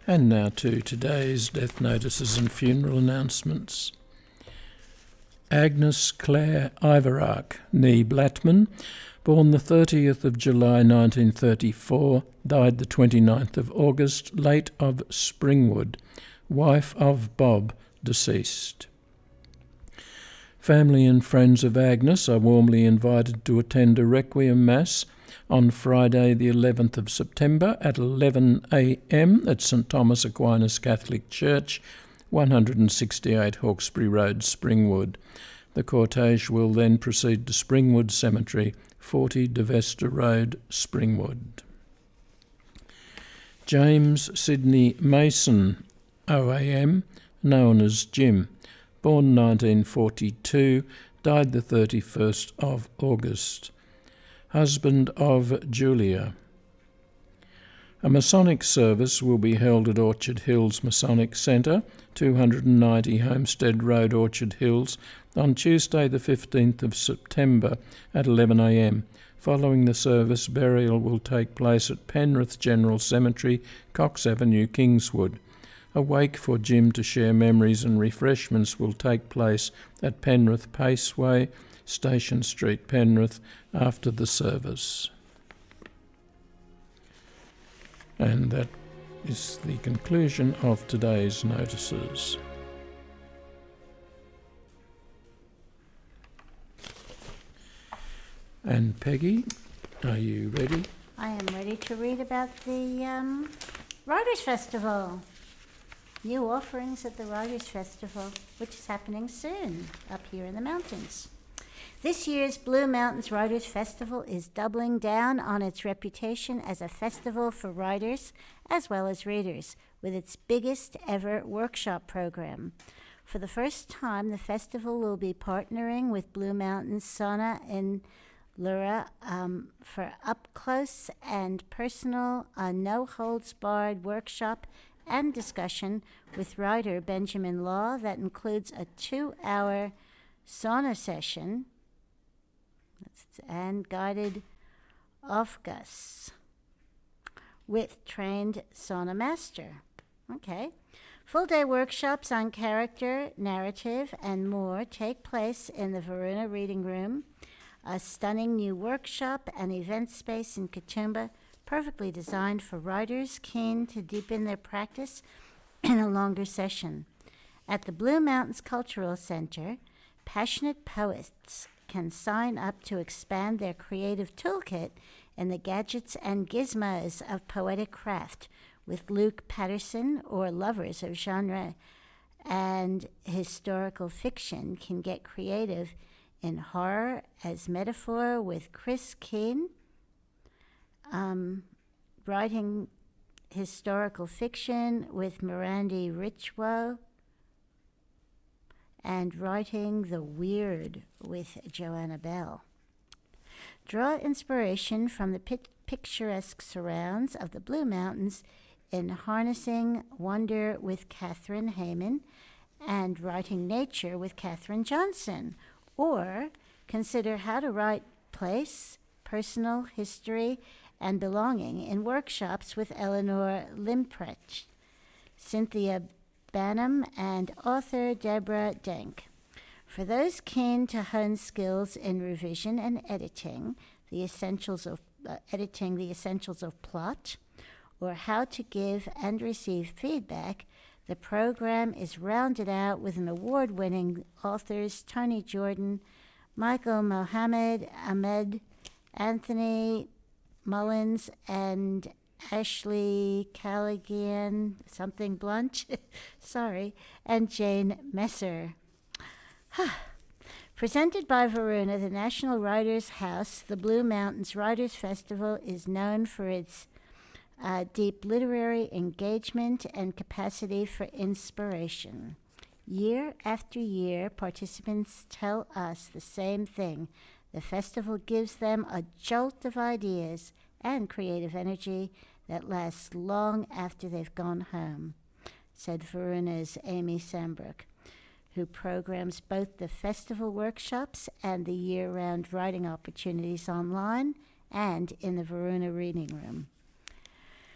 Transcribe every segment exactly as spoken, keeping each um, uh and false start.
And now to today's death notices and funeral announcements. Agnes Claire Iverark, née Blattman, born the thirtieth of July nineteen thirty-four, died the twenty-ninth of August, late of Springwood, wife of Bob, deceased. Family and friends of Agnes are warmly invited to attend a Requiem Mass on Friday the eleventh of September at eleven a m at St Thomas Aquinas Catholic Church, one sixty-eight Hawkesbury Road, Springwood. The cortege will then proceed to Springwood Cemetery, forty De Vesta Road, Springwood. James Sidney Mason, O A M, known as Jim, born nineteen forty-two, died the thirty-first of August. Husband of Julia. A Masonic service will be held at Orchard Hills Masonic Centre, two ninety Homestead Road, Orchard Hills, on Tuesday the fifteenth of September at eleven a m. Following the service, burial will take place at Penrith General Cemetery, Cox Avenue, Kingswood. A wake for Jim to share memories and refreshments will take place at Penrith Paceway, Station Street, Penrith, after the service. And that is the conclusion of today's notices. And Peggy, are you ready? I am ready to read about the um, Writers' Festival. New offerings at the Writers' Festival, which is happening soon up here in the mountains. This year's Blue Mountains Writers' Festival is doubling down on its reputation as a festival for writers as well as readers, with its biggest ever workshop program. For the first time, the festival will be partnering with Blue Mountains Sauna in Lura um, for up-close and personal, uh, no-holds-barred workshop and discussion with writer Benjamin Law that includes a two-hour sauna session and guided aufguss with trained sauna master. Okay. Full-day workshops on character, narrative, and more take place in the Varuna Reading Room, a stunning new workshop and event space in Katoomba, perfectly designed for writers keen to deepen their practice in a longer session. At the Blue Mountains Cultural Center, passionate poets can sign up to expand their creative toolkit in the gadgets and gizmos of poetic craft with Luke Patterson, or lovers of genre and historical fiction can get creative in horror as metaphor with Chris Keane, um, writing historical fiction with Miranda Richwo, and writing the weird with Joanna Bell. Draw inspiration from the pit- picturesque surrounds of the Blue Mountains in Harnessing Wonder with Catherine Heyman and Writing Nature with Catherine Johnson, or consider how to write place, personal history, and belonging in workshops with Eleanor Limprecht, Cynthia Banham, and author Deborah Denk. For those keen to hone skills in revision and editing, the essentials of uh, editing the essentials of plot, or how to give and receive feedback, the program is rounded out with an award-winning authors Tony Jordan, Michael Mohammed, Ahmed, Anthony Mullins, and Ashley Callaghan, something blunt, sorry, and Jane Messer. Presented by Varuna, the National Writers' House, the Blue Mountains Writers' Festival is known for its uh, deep literary engagement and capacity for inspiration. Year after year, participants tell us the same thing. The festival gives them a jolt of ideas and creative energy that lasts long after they've gone home, said Varuna's Amy Sambrook, who programs both the festival workshops and the year-round writing opportunities online and in the Varuna Reading Room.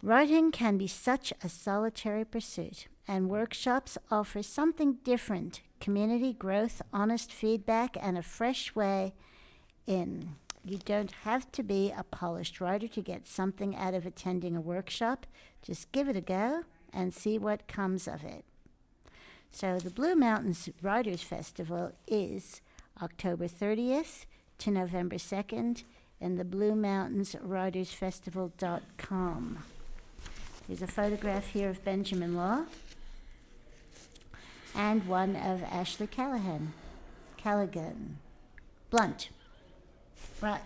Writing can be such a solitary pursuit, and workshops offer something different: community growth, honest feedback, and a fresh way in. You don't have to be a polished writer to get something out of attending a workshop. Just give it a go and see what comes of it. So the Blue Mountains Writers Festival is October thirtieth to November second in the blue mountains writers festival dot com. There's a photograph here of Benjamin Law and one of Ashley Callahan. Callaghan. Blunt. Right.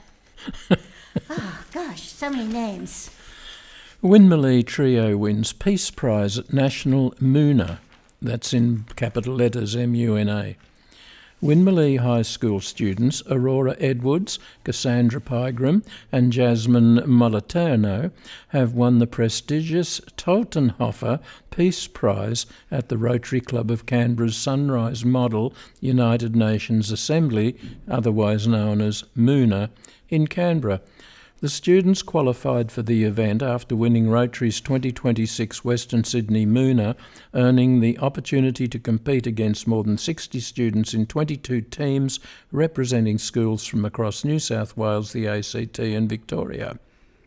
Oh, gosh, so many names. Winmalee Trio wins Peace Prize at National Muna. That's in capital letters, M U N A. Winmalee High School students Aurora Edwards, Cassandra Pygram and Jasmine Moliterno have won the prestigious Toltenhofer Peace Prize at the Rotary Club of Canberra's Sunrise Model United Nations Assembly, otherwise known as Muna, in Canberra. The students qualified for the event after winning Rotary's twenty twenty-six Western Sydney Muna, earning the opportunity to compete against more than sixty students in twenty-two teams representing schools from across New South Wales, the A C T and Victoria.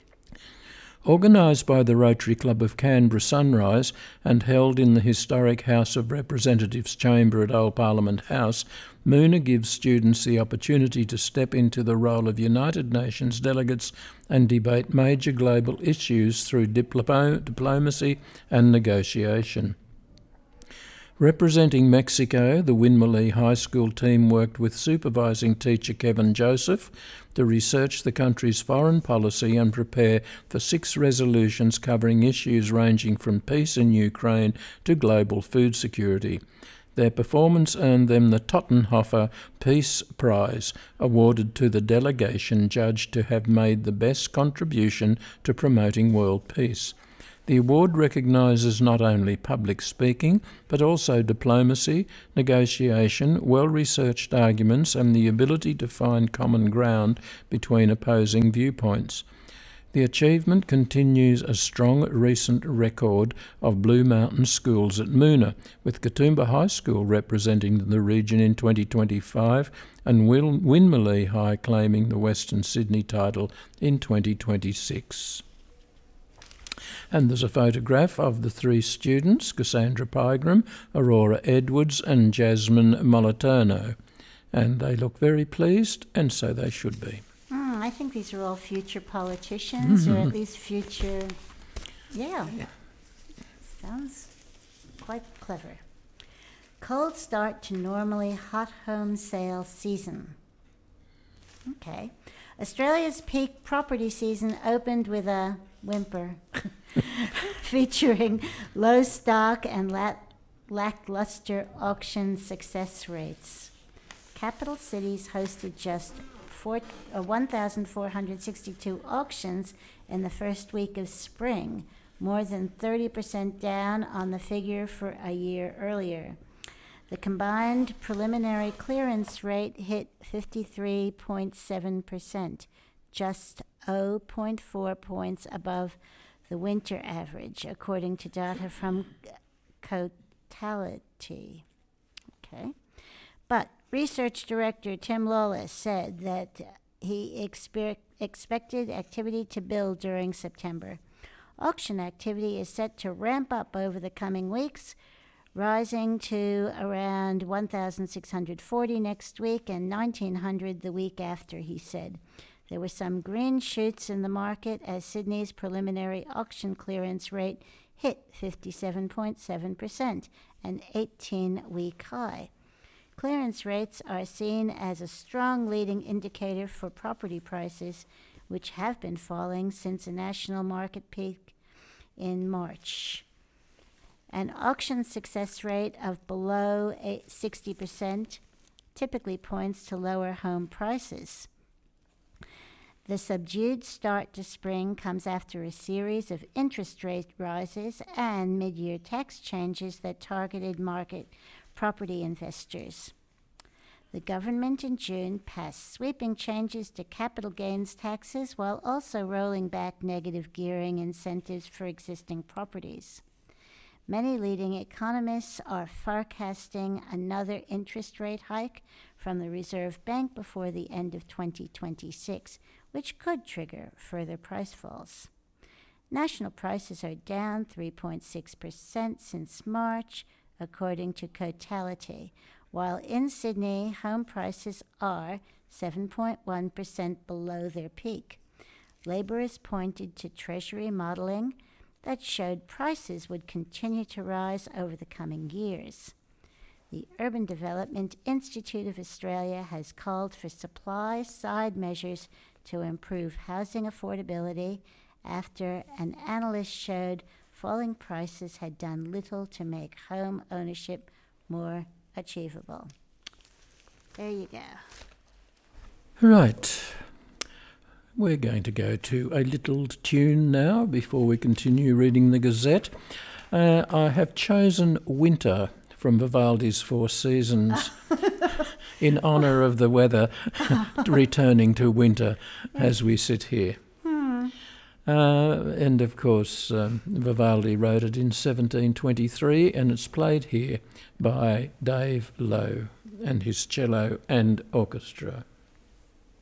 Organised by the Rotary Club of Canberra Sunrise and held in the historic House of Representatives chamber at Old Parliament House, Muna gives students the opportunity to step into the role of United Nations delegates and debate major global issues through diplo- diplomacy and negotiation. Representing Mexico, the Winmalee High School team worked with supervising teacher Kevin Joseph to research the country's foreign policy and prepare for six resolutions covering issues ranging from peace in Ukraine to global food security. Their performance earned them the Tottenhofer Peace Prize, awarded to the delegation judged to have made the best contribution to promoting world peace. The award recognises not only public speaking, but also diplomacy, negotiation, well-researched arguments, and the ability to find common ground between opposing viewpoints. The achievement continues a strong recent record of Blue Mountain schools at Muna, with Katoomba High School representing the region in twenty twenty-five and Winmalee High claiming the Western Sydney title in twenty twenty-six. And there's a photograph of the three students, Cassandra Pygram, Aurora Edwards and Jasmine Moliterno. And they look very pleased, and so they should be. Mm, I think these are all future politicians, mm-hmm. or at least future... Yeah. yeah. Sounds quite clever. Cold start to normally hot home sale season. Okay. Australia's peak property season opened with a whimper, featuring low stock and lack- lackluster auction success rates. Capital cities hosted just four, uh, one thousand four hundred sixty-two auctions in the first week of spring, more than thirty percent down on the figure for a year earlier. The combined preliminary clearance rate hit fifty-three point seven percent, just zero point four points above the winter average, according to data from Cotality. Okay. But research director Tim Lawless said that he expe- expected activity to build during September. Auction activity is set to ramp up over the coming weeks, rising to around one thousand six hundred forty next week and nineteen hundred the week after, he said. There were some green shoots in the market as Sydney's preliminary auction clearance rate hit fifty-seven point seven percent, an eighteen-week high. Clearance rates are seen as a strong leading indicator for property prices, which have been falling since a national market peak in March. An auction success rate of below sixty percent typically points to lower home prices. The subdued start to spring comes after a series of interest rate rises and mid-year tax changes that targeted market property investors. The government in June passed sweeping changes to capital gains taxes while also rolling back negative gearing incentives for existing properties. Many leading economists are forecasting another interest rate hike from the Reserve Bank before the end of twenty twenty-six, which could trigger further price falls. National prices are down three point six percent since March, according to Cotality, while in Sydney, home prices are seven point one percent below their peak. Labor has pointed to Treasury modeling that showed prices would continue to rise over the coming years. The Urban Development Institute of Australia has called for supply-side measures to improve housing affordability after an analyst showed falling prices had done little to make home ownership more achievable. There you go. Right. We're going to go to a little tune now before we continue reading the Gazette. Uh, I have chosen Winter from Vivaldi's Four Seasons in honour of the weather returning to winter as we sit here. Hmm. Uh, and of course, um, Vivaldi wrote it in seventeen twenty-three, and it's played here by Dave Lowe and his cello and orchestra.